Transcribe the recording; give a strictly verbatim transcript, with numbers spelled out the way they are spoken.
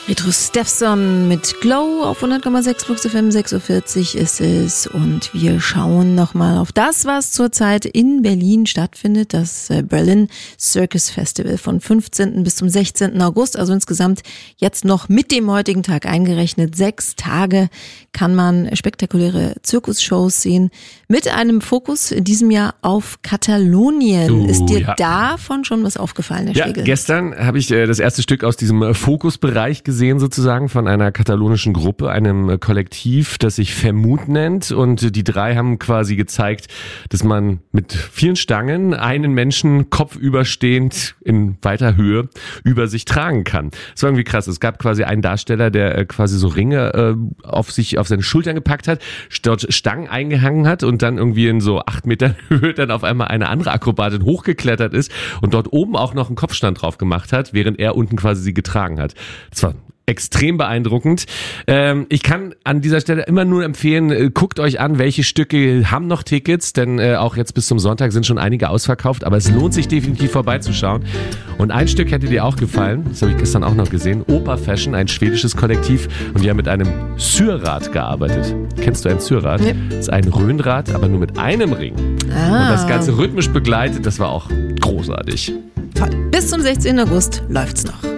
Retro Steffson mit Glow auf hundert Komma sechs Flux F M, sechs Uhr vierzig ist es und wir schauen nochmal auf das, was zurzeit in Berlin stattfindet, das Berlin Circus Festival von fünfzehnten bis zum sechzehnten August, also insgesamt jetzt noch mit dem heutigen Tag eingerechnet, sechs Tage kann man spektakuläre Zirkusshows sehen, mit einem Fokus in diesem Jahr auf Katalonien. Uh, ist dir ja. davon schon was aufgefallen, Herr Ja, Schlegel? Gestern habe ich äh, das erste Stück aus diesem Fokusbereich gesehen, sozusagen von einer katalonischen Gruppe, einem Kollektiv, das sich Vermut nennt, und die drei haben quasi gezeigt, dass man mit vielen Stangen einen Menschen kopfüberstehend in weiter Höhe über sich tragen kann. Das war irgendwie krass. Es gab quasi einen Darsteller, der äh, quasi so Ringe äh, auf sich, auf seine Schultern gepackt hat, dort Stangen eingehangen hat und dann irgendwie in so acht Metern Höhe dann auf einmal eine andere Akrobatin hochgeklettert ist und dort oben auch noch einen Kopfstand drauf gemacht hat, während er unten quasi sie getragen hat. Das war extrem beeindruckend. Ähm, ich kann an dieser Stelle immer nur empfehlen, äh, guckt euch an, welche Stücke haben noch Tickets, denn äh, auch jetzt bis zum Sonntag sind schon einige ausverkauft, aber es lohnt sich definitiv vorbeizuschauen. Und ein Stück hätte dir auch gefallen, das habe ich gestern auch noch gesehen, Opa Fashion, ein schwedisches Kollektiv, und die haben mit einem Syrrad gearbeitet. Kennst du ein Syrrad? Ja. Das ist ein Röhnrad, aber nur mit einem Ring. Ah. Und das Ganze rhythmisch begleitet, das war auch großartig. Toll. Bis zum sechzehnten August läuft's noch.